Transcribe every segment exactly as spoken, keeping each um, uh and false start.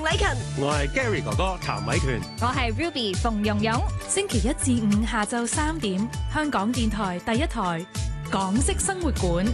禮勤， 我係 Gary 哥哥譚偉權， 我係 Ruby 馮蓉蓉。 星期一至五下晝三點，香港電台第一台港式生活館。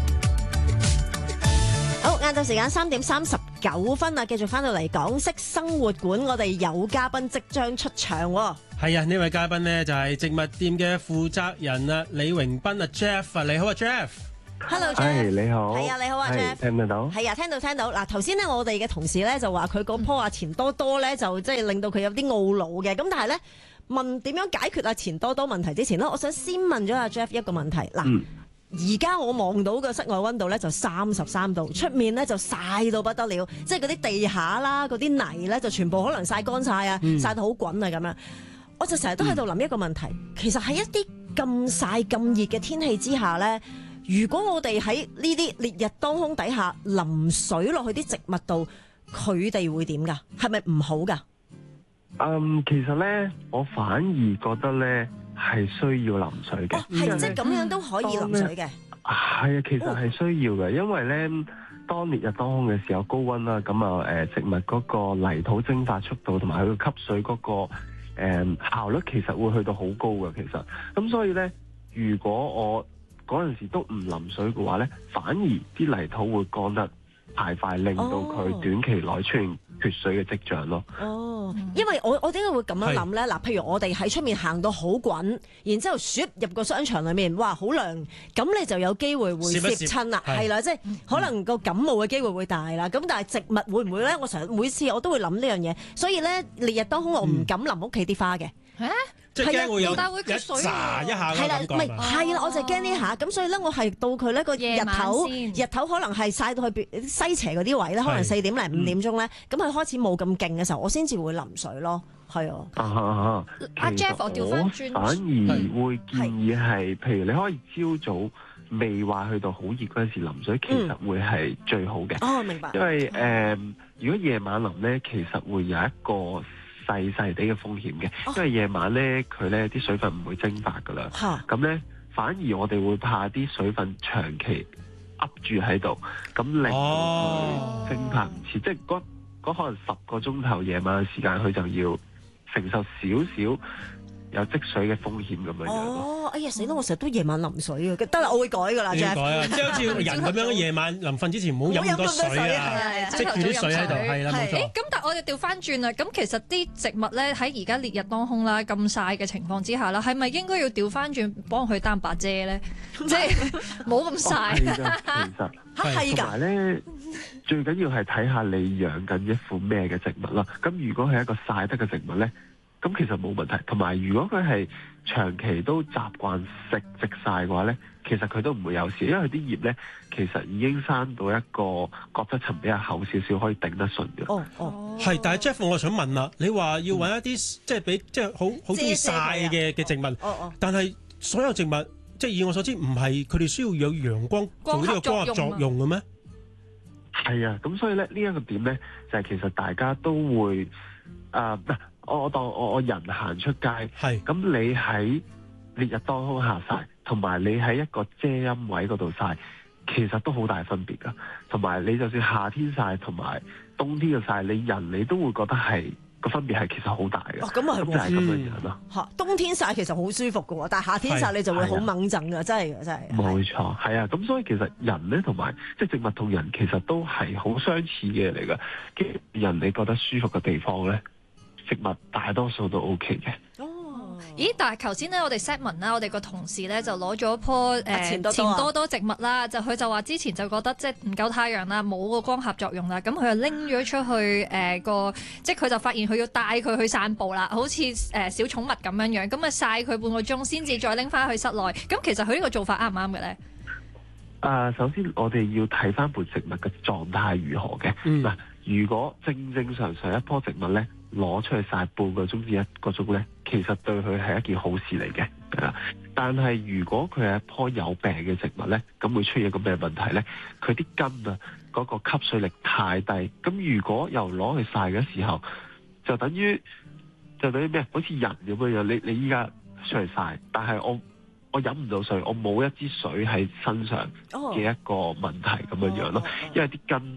好，晏晝時間三點三十九分啊，繼續翻到嚟港式生活館，我哋有嘉賓即將出場。 係啊，呢位嘉賓呢就係植物店嘅負責人啊，李榮斌啊 Jeff 啊，你好啊 Jeff。Hello Jeff， 你好。 係啊，你好啊 Jeff。 聽唔聽到？ 係啊，聽到聽到。嗱，頭先咧我哋嘅同事咧就話佢嗰棵啊錢多多咧就即係令到佢有啲懊惱嘅，咁但係咧問點樣解決啊錢多多問題之前咧，我想先問咗阿 Jeff 一個問題。嗱。嗯而家我望到嘅室外溫度咧就三十三度，出面咧就曬到不得了，即係嗰啲地下啦、嗰啲泥咧就全部可能曬乾晒啊，曬到好滾啊咁樣。我就成日都喺度諗一個問題，嗯、其實喺一啲咁曬咁熱嘅天氣之下咧，如果我哋喺呢啲烈日當空底下淋水落去啲植物度，佢哋會點㗎？係咪唔好㗎？ 嗯，其實咧，我反而覺得咧。係需要淋水嘅， 係即係咁樣都可以淋水嘅。 係啊，其實係需要嘅，哦、因為咧，當烈日當空嘅時候高溫啦，咁啊誒植物嗰個泥土蒸發速度同埋佢個吸水嗰、嗰個誒、呃、效率，其實會去到好高嘅。其實咁所以咧，如果我嗰陣時都唔淋水嘅話咧，反而啲泥土會乾得太快，令到佢短期內出現缺水嘅跡象咯。 哦，因為我我點解會咁樣諗咧？嗱，譬如我哋喺出面行到好滾，然之後唰入個商場裏面，哇，好涼，咁你就有機會會攝親啦，係啦，即係可能個感冒嘅機會會大啦。咁但係植物會唔會咧？我成日每次我都會諗呢樣嘢，所以咧烈日當空我唔敢淋屋企啲花嘅。 嚇、嗯！ 即係驚會有但會缺水喎，一下嘅感覺。 係啦，係啦，我就驚呢下，咁所以咧，我係到佢呢個日頭，日頭可能係曬到去西斜嗰啲位咧，可能四點零五點鐘咧，咁佢開始冇咁勁嘅時候，我先至會淋水咯，係啊。 啊阿 Jeff，我調翻轉， 反而會建議係，譬如你可以朝早未話去到好熱嗰陣時淋水，其實會係最好嘅。 哦，明白。 因為誒，如果夜晚淋咧，其實會有一個細細啲嘅風險嘅，哦、因為夜晚咧佢咧啲水分唔會蒸發噶啦，咁咧、啊、反而我哋會怕啲水分長期噏住喺度，咁令到佢蒸發唔切，哦、即係嗰嗰可能十個鐘頭夜晚嘅時間，佢就要承受少少有積水嘅風險咁樣樣。 哦，哎呀死啦！我成日都夜晚淋水啊，得啦，我會改噶啦， 要改啊！即係好似人咁樣，夜晚臨瞓之前唔好飲咁多水啊，積住啲水喺度，係啦，冇錯。 咁但係我哋調翻轉啦，咁其實啲植物咧喺而家烈日當空啦、咁曬嘅情況之下啦，係咪應該要調翻轉幫佢擔把遮咧？即係冇咁曬。 其實係同埋咧，最緊要係睇下你養緊一款咩嘅植物啦。咁如果係一個曬得嘅植物咧，咁其實冇問題，同埋如果佢係長期都習慣食直曬嘅話咧，其實佢都唔會有事，因為佢啲葉咧其實已經生到一個角質層比較厚少少，可以頂得順嘅。 哦哦， 係，但係 Jeff，我想問啦，你話要揾一啲、嗯、即係俾即係好好中意曬嘅嘅植物，哦哦、但係所有植物即係以我所知，唔係佢哋需要有陽光做呢個光合作用嘅咩？ 係啊，咁所以咧呢一、這個點咧就係、是、其實大家都會啊。呃我我當我我人行出街，係咁是你喺烈日當空下曬，同埋你喺一個遮陰位嗰度曬，其實都好大分別㗎。同埋你就算夏天曬同埋冬天嘅曬，你人你都會覺得係個分別係其實好大嘅。 哦，咁啊係， 就係咁樣樣咯。 嚇、嗯，冬天曬其實好舒服嘅喎，但係夏天曬你就會好掹陣㗎，真係嘅真係。 冇錯，係啊，咁所以其實人咧同埋即係植物同人其實都係好相似嘅嚟㗎。人你覺得舒服嘅地方咧，植物大多數都 OK 嘅。 哦，咦？但係頭先咧，我哋 set 文啦，我哋個同事咧就攞咗棵誒錢多多、啊、多多植物啦，就佢就話之前就覺得即係唔夠太陽啦，冇個光合作用啦，咁佢就拎咗出去誒個、呃，即係佢就發現佢要帶佢去散步啦，好似誒、呃、小寵物咁樣樣，咁啊曬佢半個鐘先至再拎翻去室內。咁其實佢呢個做法啱唔啱嘅咧？ 啊、呃，首先我哋要睇翻盆植物嘅狀態如何嘅。嗱、嗯，如果正正常常一棵植物咧，攞出去曬半個鐘至一個鐘咧，其實對佢係一件好事嚟嘅。但係如果佢係一棵有病嘅植物咧，咁會出現一個咩問題咧？佢啲根啊，嗰、嗰個吸水力太低。咁如果又攞去曬嘅時候，就等於就等於咩？好似人咁樣樣。你你依家出去曬，但係我我飲唔到水，我冇一支水喺身上嘅一個問題咁樣樣咯。因為啲根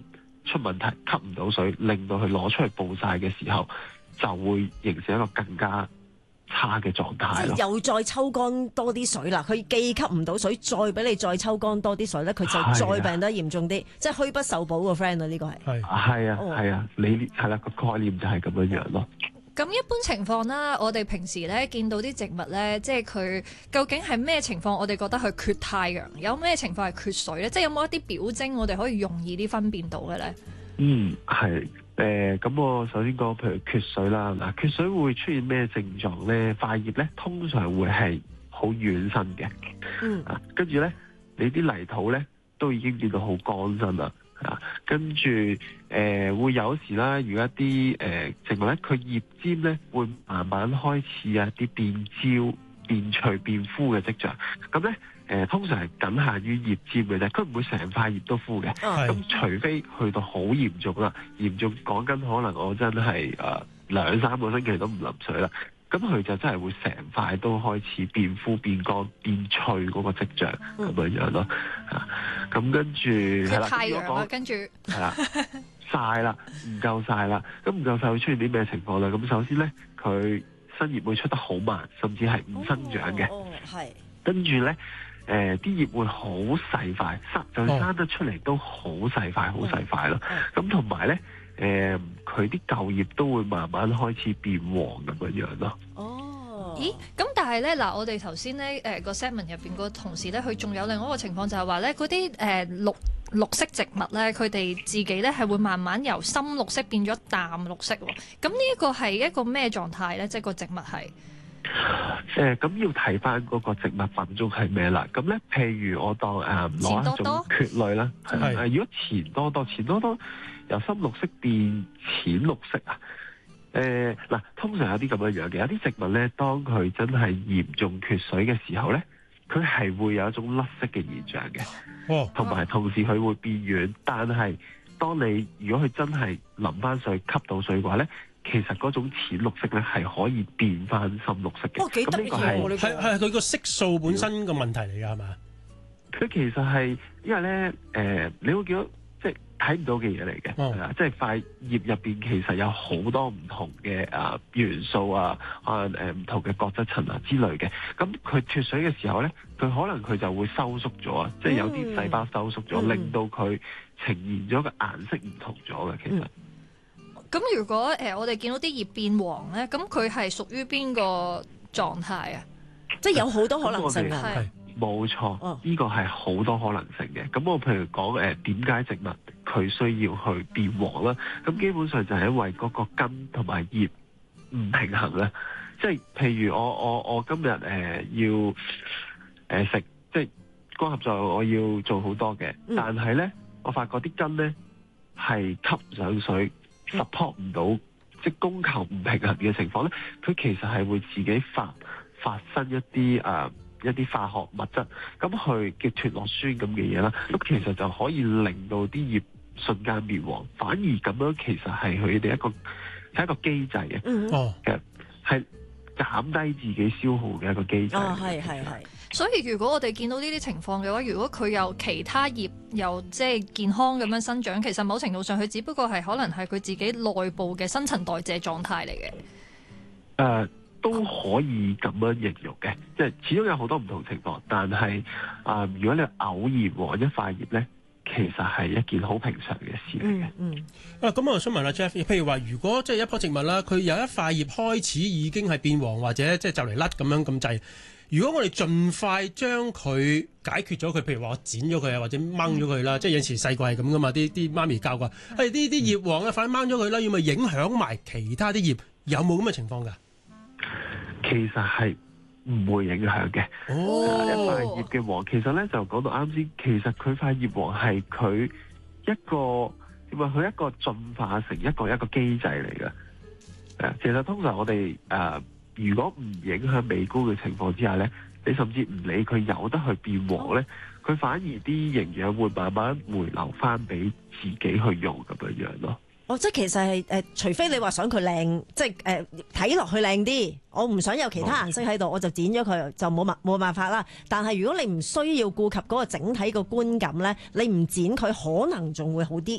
出問題，吸唔到水，令到佢攞出嚟暴曬嘅時候，就會形成一個更加差嘅狀態咯。 又再抽乾多啲水啦，佢既吸唔到水，再俾你再抽乾多啲水咧，佢就再病得嚴重啲，即係虛不受補個 friend 啊！呢個係係係啊係啊，你係啦，個概念就係咁樣樣咯。 咁一般情況啦，我哋平時咧見到啲植物咧，即係佢究竟係咩情況？我哋覺得佢缺太陽，有咩情況係缺水咧？即係有冇一啲表徵我哋可以容易啲分辨到嘅咧？ 嗯，係誒，咁、呃、我首先講，譬如缺水啦，嗱，缺水會出現咩症狀咧？塊葉咧通常會係好軟身嘅， 嗯， 啊，跟住咧你啲泥土咧都已經變到好乾身啦。啊，跟住誒、呃、會有時啦，如果一啲誒、呃、植物咧，佢葉尖咧會慢慢開始有啲變焦、變脆、變枯嘅跡象。咁咧誒通常係僅限於葉尖嘅啫，佢唔會成塊葉都枯嘅。咁、 係除非去到好嚴重啦，嚴重講緊可能我真係誒兩三個星期都唔淋水啦。咁佢就真係會成塊都開始變枯、變乾、變脆嗰個跡象咁樣樣咯。嚇、嗯，咁跟住係啦， 太陽啊，跟住係啦，曬啦，唔夠曬啦。咁唔夠曬會出現啲咩情況咧？咁首先咧，佢新葉會出得好慢，甚至係唔生長嘅。 哦，係。 跟住咧，誒啲葉會好細塊，生就算生得出嚟都好細塊，好細塊咯。咁同埋咧。誒，佢啲舊葉都會慢慢開始變黃咁樣樣咯。 哦， 咦？咁但係咧嗱，我哋頭先咧誒個 segment 入邊個同事咧，佢仲有另外一個情況就係話咧，嗰啲誒綠綠色植物咧，佢哋自己咧係會慢慢由深綠色變咗淡綠色喎。咁呢一個係一個咩狀態咧？即係個植物係誒，咁、呃、要睇翻嗰個植物品種係咩啦？咁咧，譬如我當誒攞、呃、一種蕨類啦，係誒、呃，如果錢多多，錢多多。由深綠色變淺綠色啊！誒、呃、嗱，通常有啲咁樣樣嘅，有啲植物咧，當佢真係嚴重缺水嘅時候咧，佢係會有一種甩色嘅現象嘅。哦，同埋同時佢會變軟，但係當你如果佢真係淋翻水吸到水嘅話咧，其實嗰種淺綠色咧係可以變翻深綠色嘅。 哇，幾得意喎！ 係係佢個色素本身個問題嚟㗎係嘛？ 佢其實係因為咧誒、呃，你會見到。睇唔到嘅嘢嚟嘅，係啊、哦，即係塊葉入邊其實有好多唔同嘅啊元素啊，啊誒唔同嘅角質層啊之類嘅。咁佢脫水嘅時候咧，佢可能佢就會收縮咗啊，嗯、即係有啲細胞收縮咗，嗯、令到佢呈現咗個顏色唔同咗嘅。其實， 咁、嗯、如果誒、呃、我哋見到啲葉變黃咧，咁佢係屬於邊個狀態啊？即係有好多可能性啊！係冇錯，呢、呢個係好多可能性嘅。咁我譬如講誒點解植物佢需要去變黃啦？咁基本上就係因為嗰個根同埋葉唔平衡啦。即係譬如我我我今日誒、呃、要誒、呃、食，即係光合作用我要做好多嘅，嗯、但係咧我發覺啲根咧係吸唔上水 support 唔到，即係供求唔平衡嘅情況咧，佢其實係會自己發發生一啲誒。呃一啲化學物質，咁去叫脫落酸咁嘅嘢啦，咁其實就可以令到啲葉瞬間變黃，反而咁樣其實係佢哋一個係一個機制嘅，哦、嗯，係減低自己消耗嘅一個機制。 哦，係係係。 所以如果我哋見到呢啲情況嘅話，如果佢有其他葉又即係健康咁樣生長，其實某程度上佢只不過係可能係佢自己內部嘅新陳代謝狀態嚟嘅。誒、 呃。都可以咁樣形容嘅，即係始終有好多唔同情況，但係啊、呃，如果你偶然黃一塊葉咧，其實係一件好平常嘅事嚟嘅。 嗯。 啊，咁我想問下 Jeff，譬如話，如果即係一棵植物啦，佢有一塊葉開始已經係變黃，或者即係就嚟甩咁樣咁滯，如果我哋盡快將佢解決咗佢，譬如話我剪咗佢啊，或者掹咗佢啦，嗯、即係有陣時細個係咁噶嘛，啲啲媽咪教過，係呢啲葉黃啊，快掹咗佢啦，要咪影響埋其他啲葉？有冇咁嘅情況㗎？ 其實係唔會影響嘅。哦，一塊葉嘅黃，其實咧就講到啱先，其實佢塊葉黃係佢一個點話？佢一個進化成一個一個機制嚟嘅。誒，其實通常我哋誒、呃，如果唔影響美觀嘅情況之下咧，你甚至唔理佢有得去變黃咧，佢反而啲營養會慢慢回流翻俾自己去用咁樣樣咯。 哦，即係其實係誒、呃，除非你話想佢靚，即係誒睇落去靚啲，我唔想有其他顏色喺度，我就剪咗佢就冇辦冇辦法啦。但係如果你唔需要顧及嗰個整體個觀感咧，你唔剪佢可能仲會好啲，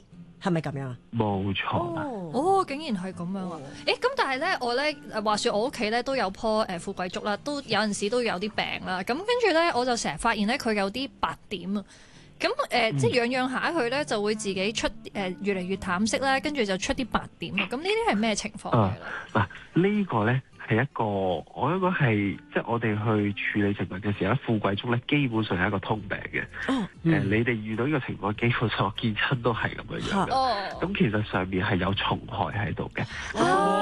係咪咁樣啊？ 冇錯啦。 哦，竟然係咁樣啊！誒，咁但係咧，我咧話説我屋企咧都有棵誒富貴竹啦，都有陣時都有啲病啦。咁跟住咧，我就成日發現咧佢有啲白點啊。咁誒，呃嗯、即係養養下佢咧，就會自己出誒、呃、越嚟越淡色啦，跟住就出啲白點啊！咁呢啲係咩情況嚟？ 嗱、啊，這個、呢個咧係一個，我應該係即係我哋去處理植物嘅時候咧，富貴竹咧基本上係一個通病嘅。哦，誒、嗯呃，你哋遇到呢個情況，基本上我見親都係咁樣樣嘅。哦，咁其實上面係有蟲害喺度嘅。哦。